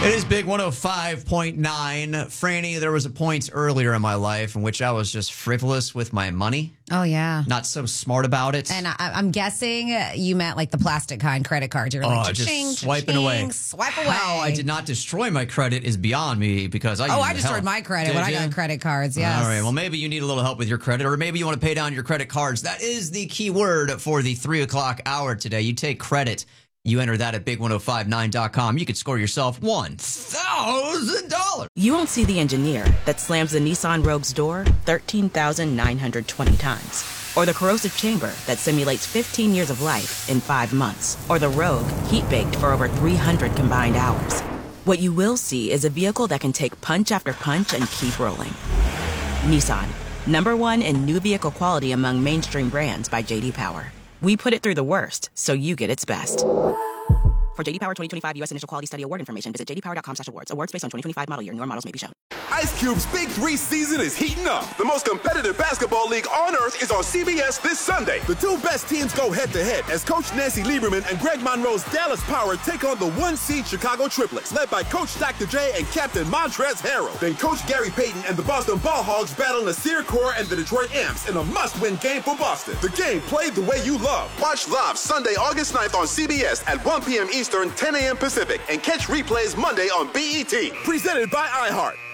It is Big 105.9. Franny, there was a point earlier in my life in which I was just frivolous with my money. Oh, yeah. Not so smart about it. And I'm guessing you meant like the plastic kind credit cards. You're like, just cha-ching, swiping cha-ching, away. Swipe away. How I did not destroy my credit is beyond me because I destroyed my credit when I got credit cards, yes. All right, well, maybe you need a little help with your credit, or maybe you want to pay down your credit cards. That is the key word for the 3 o'clock hour today. You take credit. You enter that at big1059.com. You could score yourself $1,000. You won't see the engineer that slams the Nissan Rogue's door 13,920 times. Or the corrosive chamber that simulates 15 years of life in 5 months. Or the Rogue heat-baked for over 300 combined hours. What you will see is a vehicle that can take punch after punch and keep rolling. Nissan, #1 in new vehicle quality among mainstream brands by J.D. Power. We put it through the worst, so you get its best. For J.D. Power 2025 U.S. Initial Quality Study Award information, visit jdpower.com/awards. Awards based on 2025 model year. Newer models may be shown. Ice Cube's Big 3 season is heating up. The most competitive basketball league on earth is on CBS this Sunday. The 2 best teams go head-to-head as Coach Nancy Lieberman and Greg Monroe's Dallas Power take on the 1-seed Chicago Triplets, led by Coach Dr. J and Captain Montrezl Harrell. Then Coach Gary Payton and the Boston Ball Hogs battle Nasir Kaur and the Detroit Amps in a must-win game for Boston. The game played the way you love. Watch live Sunday, August 9th on CBS at 1 p.m. Eastern, 10 a.m. Pacific, and catch replays Monday on BET. Presented by iHeart.